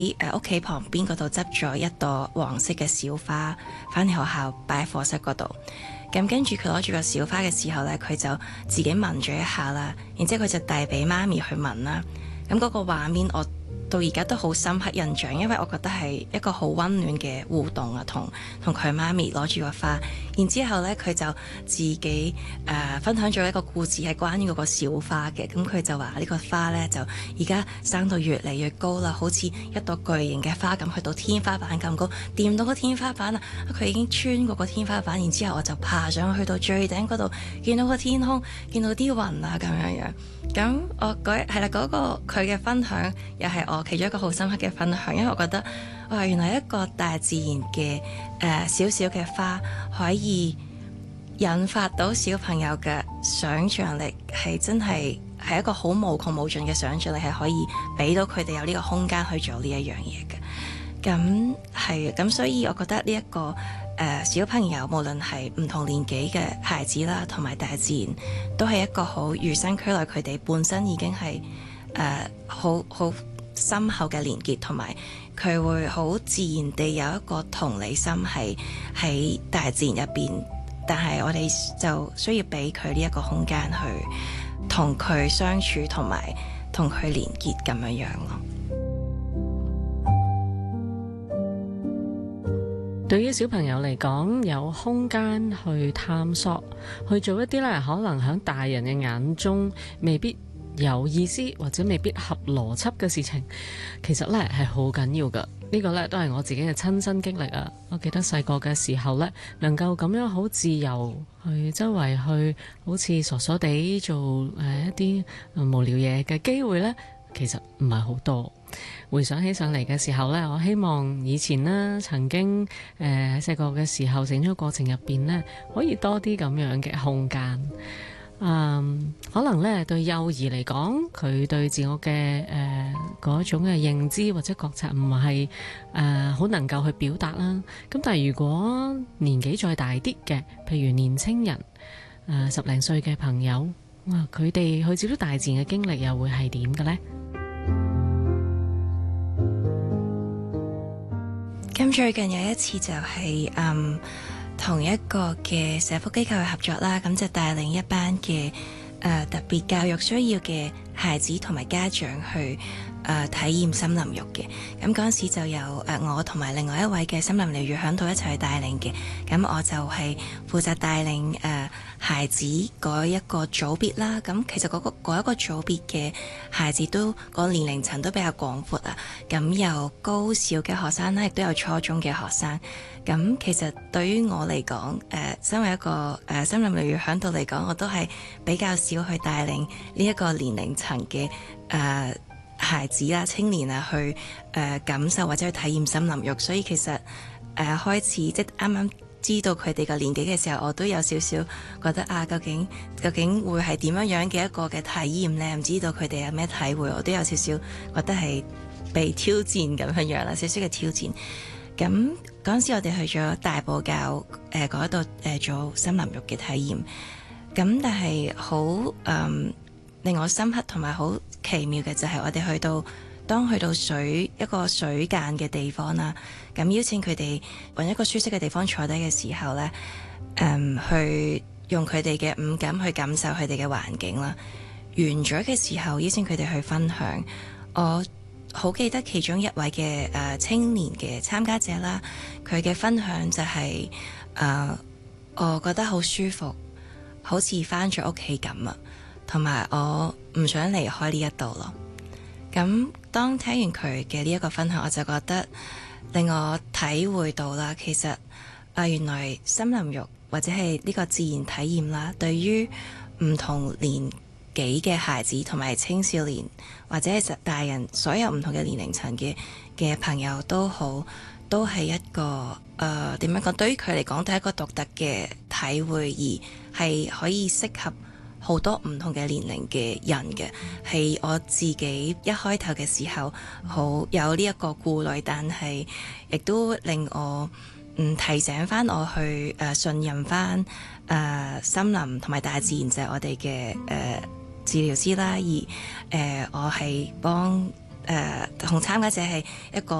屋企旁邊嗰度執咗一朵黃色嘅小花，返去學校擺喺課室嗰度。咁跟住佢攞住個小花嘅時候呢，佢就自己聞咗一下啦，然之後佢就遞俾媽咪去聞啦。咁嗰個畫面我到而家都好深刻印象，因為我覺得係一個好溫暖嘅互動啊，同佢媽咪攞住個花，然之後呢，佢就自己分享咗一個故事係關於嗰個小花嘅。咁佢就話呢個花呢，就而家生到越嚟越高啦，好似一朵巨型嘅花咁，去到天花板咁高，掂到個天花板啊，佢已經穿過個天花板，然之後我就爬上去到最頂嗰度，見到個天空，見到啲雲啊咁樣樣。咁我係啦，嗰個佢嘅分享又係我其中一個好深刻嘅分享，因為我覺得哇，原來一個大自然嘅小小嘅花可以引發到小朋友嘅想像力，係真係一個好無窮無盡嘅想像力，係可以俾到佢哋有呢個空間去做呢一樣嘢嘅。咁係咁，所以我覺得呢一個小朋友無論係唔同年紀嘅孩子啦，同埋大自然都係一個好與生俱來，佢哋本身已經係好深厚嘅連結，同埋佢會好自然地有一個同理心係喺大自然入邊，但係我哋就需要俾佢呢一個空間去同佢相處，同埋同佢連結咁樣樣咯。 對於小朋友嚟講，有空間去探索，去做一啲咧可能喺大人嘅眼中未必有意思或者未必合邏輯嘅事情，其實咧係好緊要㗎。呢個咧都係我自己嘅親身經歷啊！我記得細個嘅時候咧，能夠咁樣好自由去周圍去，好似傻傻地做一啲無聊嘢嘅機會咧，其實唔係好多。回想起上嚟嘅時候呢，我希望以前呢曾經喺細個嘅時候成長過程入邊呢，可以多啲咁樣嘅空間。可能呢對幼兒嚟講，佢對自我嘅嗰種嘅認知或者覺察唔係好能夠去表達啦。咁但係如果年紀再大啲嘅，譬如年青人10零歲嘅朋友，哇，佢哋去接觸大自然嘅經歷又會係點嘅呢？ 咁最近有一次就係同一個嘅社福機構去合作啦，咁就帶領一班嘅特別教育需要嘅孩子同埋家長去體驗森林浴嘅。咁嗰陣時就有我同埋另外一位嘅森林療癒響度一齊去帶領嘅。咁我就係負責帶領孩子嗰一個組別啦。咁其實嗰一個組別嘅孩子都個年齡層都比較廣闊啊。咁有高小嘅學生啦，亦都有初中嘅學生。咁其實對於我嚟講，身為一個森林療癒響度嚟講，我都係比較少去帶領呢一個年齡層嘅孩子啦、青年啊去感受或者去體驗森林浴，所以其實開始即係啱啱知道佢哋個年紀嘅時候，我都有少少覺得究竟會係點樣樣嘅一個嘅體驗呢？唔知道佢哋有咩體會，我都有少少覺得係被挑戰咁樣樣啦，少少嘅挑戰。咁嗰陣時，我哋去咗大埔滘嗰度做森林浴嘅體驗。咁但係好令我深刻同埋好奇妙嘅就係我哋去到一個水間嘅地方啦。咁邀請佢哋揾一個舒適嘅地方坐低嘅時候呢，去用佢哋嘅五感去感受佢哋嘅環境啦。完咗嘅時候，邀請佢哋去分享。我好記得其中一位嘅青年嘅參加者啦，佢嘅分享就係我覺得好舒服，好似返咗屋企咁啊，同埋我唔想離開呢一度咯。咁當聽完佢嘅呢一個分享，我就覺得令我體會到啦，其實原來森林浴或者係呢個自然體驗啦，對於唔同年紀嘅孩子同埋青少年或者係大人，所有唔同嘅年齡層嘅朋友都好，都係一個點樣講？對於佢嚟講，都係一個獨特嘅體會，而係可以適合好多唔同嘅年齡嘅人嘅。係我自己一開頭嘅時候好有呢一個顧慮，但係亦都令我提醒翻我去信任翻森林同埋大自然就係我哋嘅治療師啦，而我係幫同參加者係一個